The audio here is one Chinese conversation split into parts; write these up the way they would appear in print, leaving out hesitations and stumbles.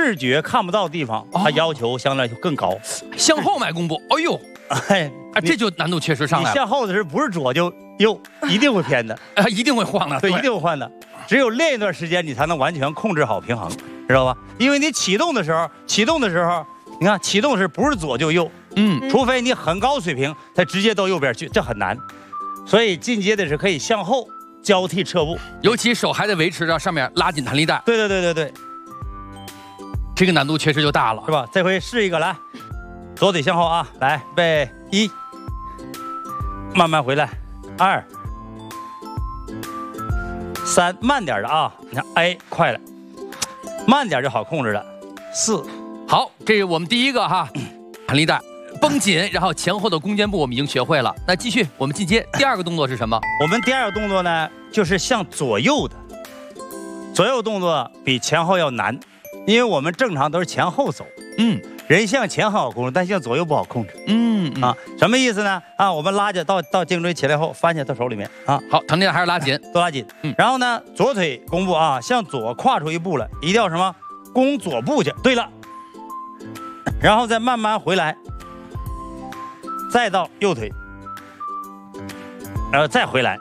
视觉看不到的地方，它要求相对来说更高。 向后迈弓步，哎呦，哎，这就难度确实上来了。 你向后的时候不是左就右，一定会偏的， 一定会晃的， 对，一定会晃的。只有练一段时间，你才能完全控制好平衡，知道吧？因为你启动的时候，你看启动时不是左就右，除非你很高水平，才直接到右边去，这很难。所以进阶的是可以向后交替撤步， 尤其手还得维持着上面拉紧弹力带。 对， 这个难度确实就大了， 是吧？这回试一个，来，左腿向后啊，来，预备1，慢慢回来，2、3，慢点的啊，你看，哎，快了，慢点就好控制了，4， 好，这是我们第一个哈，弹力带绷紧，然后前后的弓箭步我们已经学会了。那继续，我们进阶，第二个动作是什么？ 我们第二个动作呢，就是向左右的，左右动作比前后要难，因为我们正常都是前后走，人向前好控制，但向左右不好控制，什么意思呢？啊，我们拉着到颈椎起来后翻下到手里面啊， 好，弹力带还是拉紧， 都拉紧，然后呢，左腿弓步啊，向左跨出一步了，一定要什么？弓左步去，对了，然后再慢慢回来，再到右腿，然后再回来，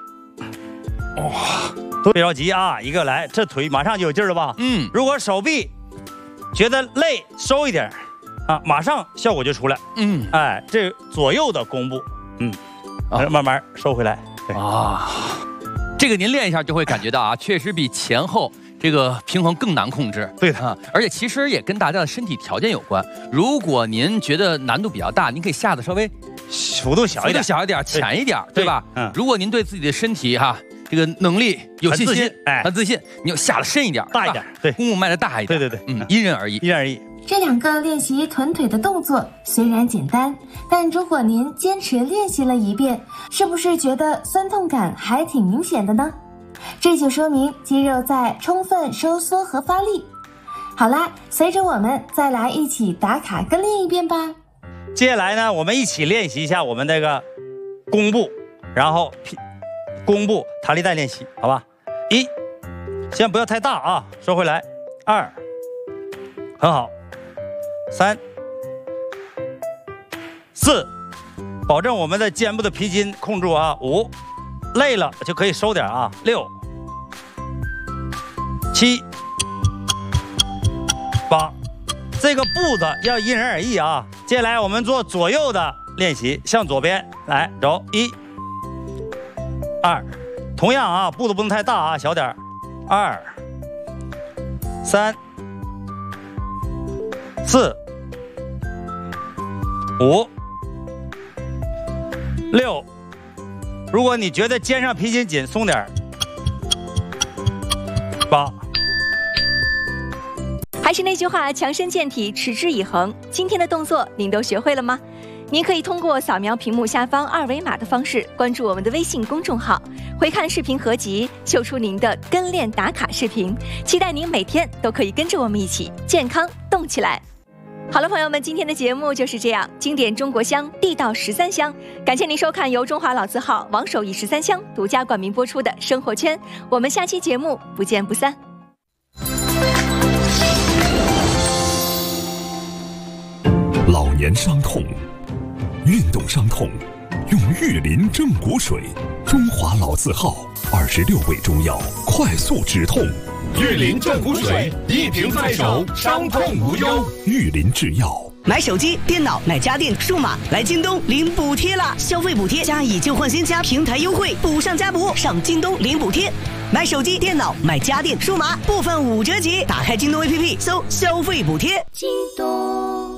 都别着急啊，一个来，这腿马上就有劲儿了吧？如果手臂觉得累，收一点啊，马上效果就出来。哎，这左右的弓步，慢慢收回来。 啊，这个您练一下就会感觉到啊，确实比前后这个平衡更难控制。 对的， 而且其实也跟大家的身体条件有关。如果您觉得难度比较大，您可以下的稍微幅度小一点， 浅一点，对吧？如果您对自己的身体这个能力有信心，很自信，你就下的深一点， 大一点，对， 弓步迈的大一点， 对， 因人而异， 这2个练习臀腿的动作虽然简单，但如果您坚持练习了1遍，是不是觉得酸痛感还挺明显的呢？这就说明肌肉在充分收缩和发力。好啦，随着我们再来一起打卡跟练1遍吧。 接下来呢，我们一起练习一下我们这个弓步，然后弓步弹力带练习，好吧？1，先不要太大啊，收回来。2，很好。3、4，保证我们的肩部的皮筋控住啊。5，累了就可以收点啊。6、7、8，这个步子要因人而异啊。接下来我们做左右的练习，向左边来走，1、2，同样啊，步子不能太大啊，小点，2、3、4、5、6，如果你觉得肩上皮筋紧，松点，8。 还是那句话，强身健体，持之以恒。今天的动作您都学会了吗？您可以通过扫描屏幕下方2维码的方式关注我们的微信公众号，回看视频合集，秀出您的跟练打卡视频。期待您每天都可以跟着我们一起健康动起来。好了，朋友们，今天的节目就是这样，经典中国香，地道13香。感谢您收看由中华老字号王守义13香独家冠名播出的《生活圈》，我们下期节目不见不散。 老年伤痛、运动伤痛，用玉林正骨水，中华老字号26味中药，快速止痛。 玉林正骨水，一瓶在手，伤痛无忧。 玉林制药。 买手机、电脑、买家电、数码，来京东领补贴啦！消费补贴加以旧换新加平台优惠，补上加补，上京东领补贴。买手机、电脑、买家电、数码，部分5折起。打开京东 APP， 搜消费补贴。 京东。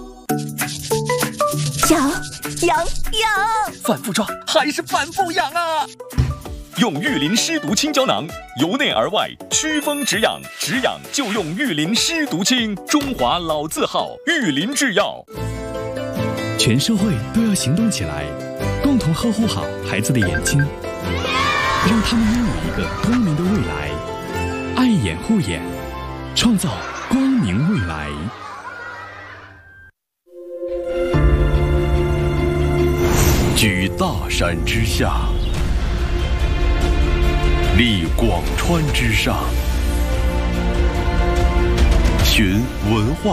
痒， 反复抓还是反复痒啊！用玉林湿毒清胶囊，由内而外祛风止痒，止痒就用玉林湿毒清，中华老字号玉林制药。 全社会都要行动起来，共同呵护好孩子的眼睛，让他们拥有一个光明的未来。爱眼护眼，创造光明未来。 居大山之下，立广川之上，寻文化